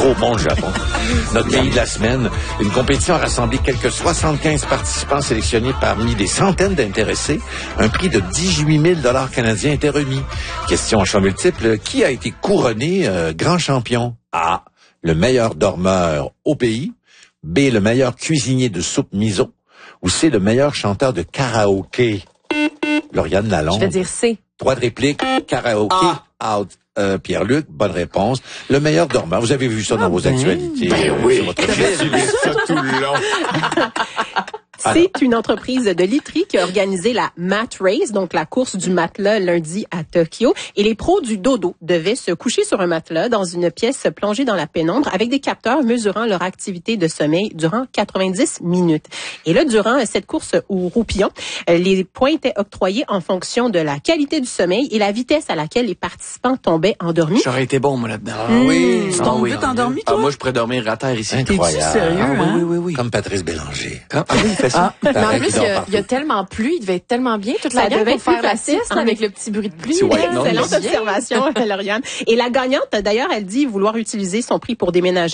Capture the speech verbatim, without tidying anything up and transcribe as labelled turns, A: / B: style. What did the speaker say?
A: trop bon, le Japon. Notre pays de la semaine, une compétition a rassemblé quelques soixante-quinze participants sélectionnés parmi des centaines d'intéressés. Un prix de dix-huit mille dollars canadiens était remis. Question à choix multiples, qui a été couronné euh, grand champion? A. Le meilleur dormeur au pays. B. Le meilleur cuisinier de soupe miso. Ou C. Le meilleur chanteur de karaoké. Lauriane Lalonde.
B: Je vais dire C.
A: Droit de réplique, karaoké, ah. out. Euh, Pierre-Luc, bonne réponse. Le meilleur dormeur. Vous avez vu ça ah dans vos ben, actualités.
C: Ben oui.
A: Sur votre J'ai suivi ça tout le long.
D: C'est une entreprise de literie qui a organisé la Mat Race, donc la course du matelas lundi à Tokyo. Et les pros du dodo devaient se coucher sur un matelas dans une pièce plongée dans la pénombre avec des capteurs mesurant leur activité de sommeil durant quatre-vingt-dix minutes. Et là, durant cette course au roupillon, les points étaient octroyés en fonction de la qualité du sommeil et la vitesse à laquelle les participants tombaient endormis.
C: J'aurais été bon, moi, là-dedans.
B: Ah oui. Tu
C: ah,
B: tombes
C: oui.
B: vite endormi, toi?
C: Ah, moi, je pourrais dormir à terre ici.
A: Incroyable.
B: T'es-tu sérieux,
C: ah,
B: hein?
C: oui, oui, oui, oui.
A: Comme Patrice Bélanger.
C: Ah, oui, il fait ça.
B: Ah. Mais en plus, il y, a, il y a
A: partout.
B: tellement plu, il devait être tellement bien toute
D: Ça
B: la gang
D: devait
B: pour
D: être plus
B: faire la
D: facile,
B: sieste
D: hein,
B: avec le petit bruit de pluie.
C: C'est white noise.
D: Excellente observation, Lauriane. Et la gagnante, d'ailleurs, elle dit vouloir utiliser son prix pour déménager